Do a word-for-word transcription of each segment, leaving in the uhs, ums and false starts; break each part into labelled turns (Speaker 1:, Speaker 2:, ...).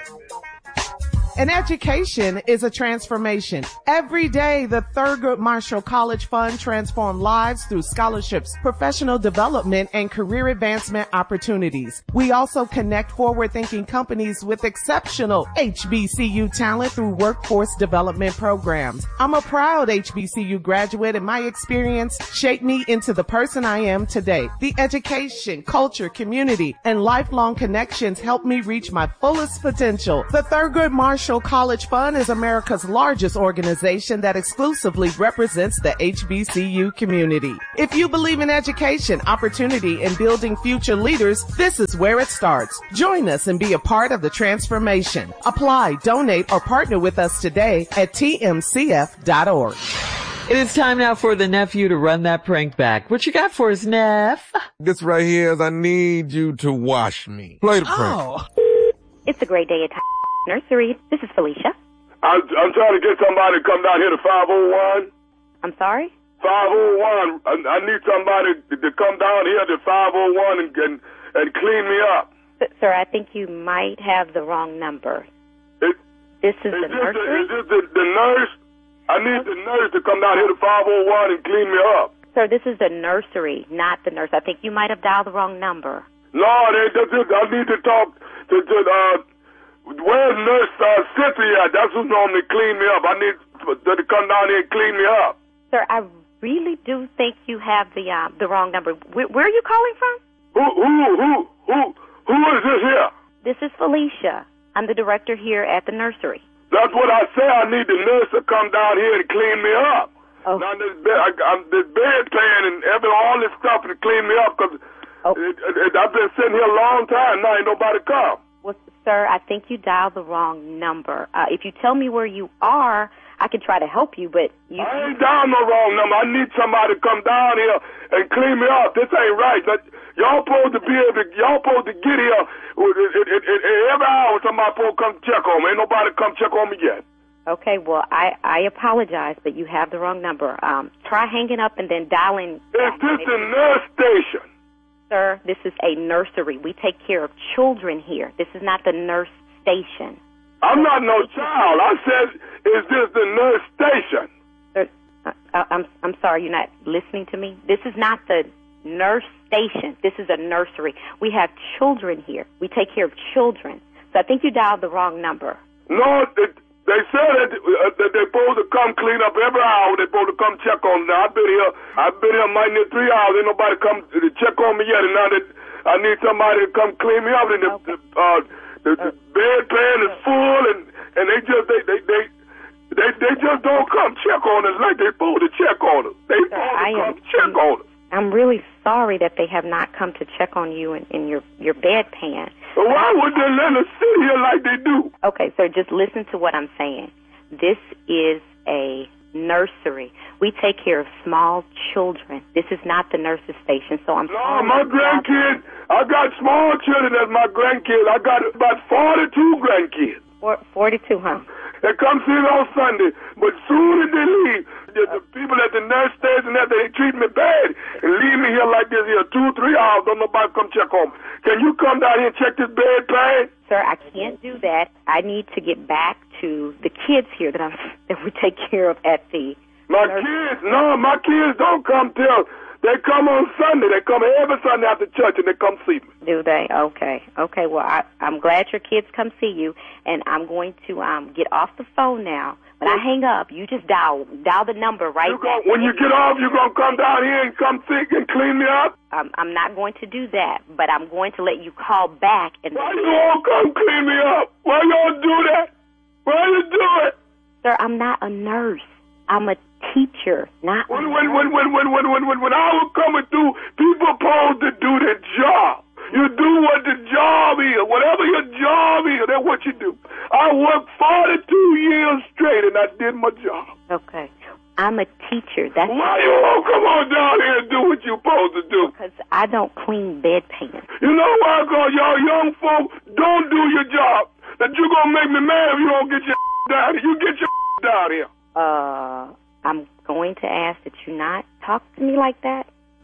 Speaker 1: An education is a transformation. Every day, the Thurgood Marshall College Fund transforms lives through scholarships, professional development, and career advancement opportunities. We also connect forward-thinking companies with exceptional H B C U talent through workforce development programs. I'm a proud H B C U graduate, and my experience shaped me into the person I am today. The education, culture, community, and lifelong connections helped me reach my fullest potential. The Thurgood Marshall College Fund is America's largest organization that exclusively represents the H B C U community. If you believe in education, opportunity, and building future leaders, this is where it starts. Join us and be a part of the transformation. Apply, donate, or partner with us today at T M C F dot org.
Speaker 2: It is time now for the nephew to run that prank back. What you got for us, Neff?
Speaker 3: This right here is I need you to wash me. Play the prank.
Speaker 2: Oh.
Speaker 4: It's a great day at Nursery. This is Felicia.
Speaker 5: I'm, I'm trying to get somebody to come down here to five oh one.
Speaker 4: I'm sorry?
Speaker 5: five oh one. I, I need somebody to, to come down here to five oh one and, and, and clean me up.
Speaker 4: S- sir, I think you might have the wrong number.
Speaker 5: It,
Speaker 4: this is,
Speaker 5: is
Speaker 4: the
Speaker 5: this
Speaker 4: nursery?
Speaker 5: The, is this the, the nurse? I need the nurse to come down here to five oh one and clean me up.
Speaker 4: Sir, this is the nursery, not the nurse. I think you might have dialed the wrong number.
Speaker 5: No, they, they, they, I need to talk to, to uh, where's Nurse uh, Cynthia? That's who normally clean me up. I need to, to come down here and clean me up.
Speaker 4: Sir, I really do think you have the uh, the wrong number. Where, where are you calling from?
Speaker 5: Who, who, who, who, who is this here?
Speaker 4: This is Felicia. I'm the director here at the nursery.
Speaker 5: That's what I say. I need the nurse to come down here and clean me up.
Speaker 4: Oh.
Speaker 5: Now, this bed, I, I'm, this bedpan and every, all this stuff to clean me up because
Speaker 4: oh.
Speaker 5: I've been sitting here a long time. Now ain't nobody come.
Speaker 4: Well, sir, I think you dialed the wrong number. Uh, if you tell me where you are, I can try to help you, but you...
Speaker 5: I ain't dialed no wrong number. I need somebody to come down here and clean me up. This ain't right. Now, y'all supposed to be able to, y'all supposed to get here. It, it, it, it, every hour somebody supposed to come check on me. Ain't nobody come check on me yet.
Speaker 4: Okay, well, I, I apologize, but you have the wrong number. Um, try hanging up and then dialing...
Speaker 5: Is this the nurse station?
Speaker 4: Sir, this is a nursery. We take care of children here. This is not the nurse station.
Speaker 5: I'm not no child. I said, is this the nurse station?
Speaker 4: Sir, uh, I'm I'm sorry, you're not listening to me. This is not the nurse station. This is a nursery. We have children here. We take care of children. So I think you dialed the wrong number.
Speaker 5: No, it, they said that, uh, that they're supposed to come clean up every hour. They're supposed to come check on me. Now, I've been here, I've been here mighty near three hours. Ain't nobody come to check on me yet. And now that I need somebody to come clean me up. And the,
Speaker 4: Okay.
Speaker 5: the, uh, the, the bedpan is full, and, and they just they they, they they they just don't come check on us like they supposed to check on us. They
Speaker 4: Sir,
Speaker 5: supposed
Speaker 4: I
Speaker 5: to come
Speaker 4: am-
Speaker 5: check on us.
Speaker 4: I'm really sorry that they have not come to check on you in, in your, your bedpan.
Speaker 5: So why would they let us sit here like they do?
Speaker 4: Okay, sir, just listen to what I'm saying. This is a nursery. We take care of small children. This is not the nurse's station, so I'm
Speaker 5: No,
Speaker 4: sorry.
Speaker 5: my grandkids, I got small children as my grandkids. I got about forty-two grandkids.
Speaker 4: For, forty-two, huh?
Speaker 5: They come see me on Sunday, but soon as they leave, the, the people at the nurse station, that they treat me bad and leave me here like this here two, three hours. Don't nobody come check on me. Can you come down here and check this bed pan?
Speaker 4: Sir, I can't do that. I need to get back to the kids here that I'm that we take care of at the
Speaker 5: My
Speaker 4: nurse.
Speaker 5: kids, no, my kids don't come till they come on Sunday. They come every Sunday after church and they come see me.
Speaker 4: Do they? Okay. Okay, well, I, I'm glad your kids come see you, and I'm going to um get off the phone now. When I hang up, you just dial dial the number right
Speaker 5: You gon-
Speaker 4: back.
Speaker 5: when you get off, you going to come down here and come see and clean me up?
Speaker 4: Um, I'm not going to do that, but I'm going to let you call back. And
Speaker 5: Why you all come clean me up? Why y'all do that? Why you do it?
Speaker 4: Sir, I'm not a nurse. I'm a teacher, not
Speaker 5: When,
Speaker 4: a
Speaker 5: when,
Speaker 4: nurse.
Speaker 5: when, when, when, when, when, when, when I was coming through, people supposed to do their job. You do what the job is. Whatever your job is, that's what you do. I worked forty-two years straight, and I did my job.
Speaker 4: Okay. I'm a teacher. That's
Speaker 5: Why you all come on down here and do what you supposed to do?
Speaker 4: because I don't clean bedpans.
Speaker 5: You know why? Because y'all young folk don't do your job. That you going to make me mad if you don't get your down here. You get your down here.
Speaker 4: Uh, I'm going to ask that you not talk to me like that.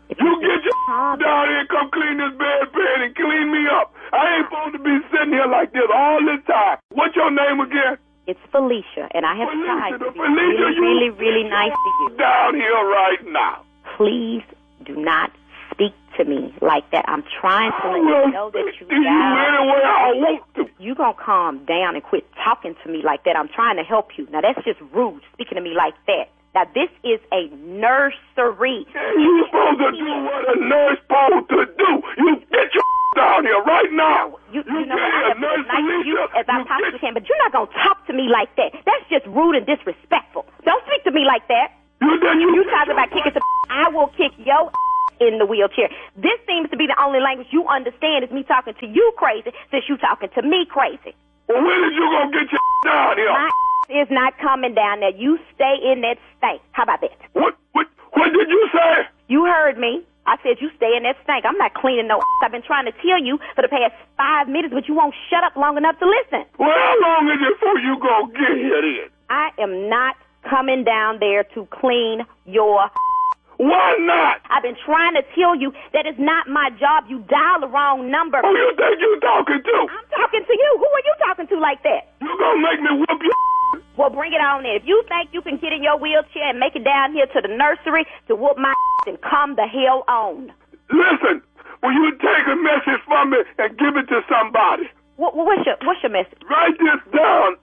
Speaker 4: If
Speaker 5: You
Speaker 4: you
Speaker 5: get your
Speaker 4: calm
Speaker 5: down here and come clean this bedpan and clean me up. I ain't supposed to be sitting here like this all this time. What's your name again?
Speaker 4: It's Felicia, and I have
Speaker 5: Felicia,
Speaker 4: tried to be
Speaker 5: Felicia,
Speaker 4: really,
Speaker 5: you
Speaker 4: really, really nice to you.
Speaker 5: Down here right now.
Speaker 4: Please do not speak to me like that. I'm trying to
Speaker 5: I
Speaker 4: let
Speaker 5: will
Speaker 4: you know that you
Speaker 5: speak to you any way I want to.
Speaker 4: You gonna calm down and quit talking to me like that. I'm trying to help you. Now that's just rude, speaking to me like that. Now this is a nursery.
Speaker 5: And you supposed to do what a nurse supposed to do. You get your down here right now.
Speaker 4: You, you,
Speaker 5: you
Speaker 4: know what? I have been as nice to you as I possibly can, but you're not gonna talk to me like that. That's just rude and disrespectful. Don't speak to me like that.
Speaker 5: You then you,
Speaker 4: you talking about kicking some I will kick your in the wheelchair. This seems to be the only language you understand is me talking to you crazy since you talking to me crazy.
Speaker 5: Well, when is you gonna get your down here?
Speaker 4: My is not coming down there. You stay in that stank. How about that?
Speaker 5: What, what, what did you say?
Speaker 4: You heard me. I said you stay in that stank. I'm not cleaning no I've been trying to tell you for the past five minutes, but you won't shut up long enough to listen.
Speaker 5: Well, how long is it before you gonna get here then?
Speaker 4: I am not coming down there to clean your
Speaker 5: Why not?
Speaker 4: I've been trying to tell you that it's not my job. You dial the wrong number.
Speaker 5: Who you think you talking to?
Speaker 4: I'm talking to you. Who are you talking to like that?
Speaker 5: You gonna make me whoop your
Speaker 4: Well, bring it on in. If you think you can get in your wheelchair and make it down here to the nursery to whoop my then come the hell on.
Speaker 5: Listen, will you take a message from me and give it to somebody?
Speaker 4: What, what's your What's your message?
Speaker 5: Write this down.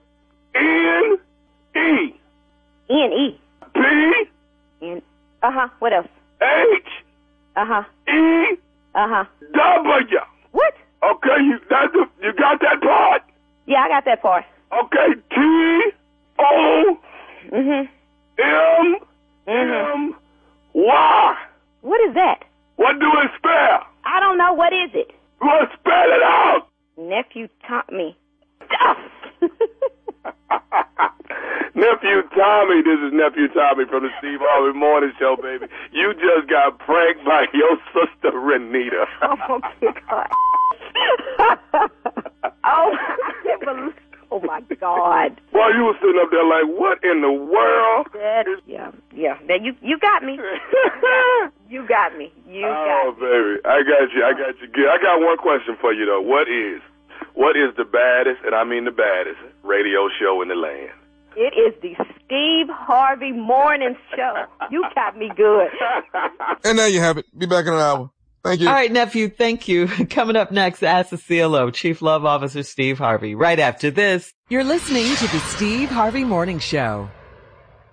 Speaker 5: N E
Speaker 4: N E
Speaker 5: P
Speaker 4: N. Uh huh. What else?
Speaker 5: H
Speaker 4: Uh huh.
Speaker 5: E
Speaker 4: Uh huh.
Speaker 5: W.
Speaker 4: What?
Speaker 5: Okay, you that you got that part?
Speaker 4: Yeah, I got that part.
Speaker 5: Okay, T O
Speaker 4: Mhm.
Speaker 5: M
Speaker 4: Mhm.
Speaker 5: M Y.
Speaker 4: What is that?
Speaker 5: What do it spell?
Speaker 4: I don't know. What is it?
Speaker 5: Well, spell it out.
Speaker 4: Nephew taught me.
Speaker 5: Nephew Tommy, this is Nephew Tommy from the Steve Harvey Morning Show, baby. You just got pranked by your sister, Renita.
Speaker 4: Oh, my God. Oh, I can't believe. Oh, my God.
Speaker 5: While you were sitting up there like, what in the world?
Speaker 4: That, yeah, yeah. Now, you, you got me. You got me. You got
Speaker 5: Oh,
Speaker 4: me.
Speaker 5: baby. I got you. I got you good. I got one question for you, though. What is, what is the baddest, and I mean the baddest, radio show in the land?
Speaker 4: It is the Steve Harvey Morning Show. You got me good.
Speaker 3: And there you have it. Be back in an hour. Thank you.
Speaker 2: All right, nephew, thank you. Coming up next, Ask the C L O, Chief Love Officer Steve Harvey. Right after this.
Speaker 6: You're listening to the Steve Harvey Morning Show.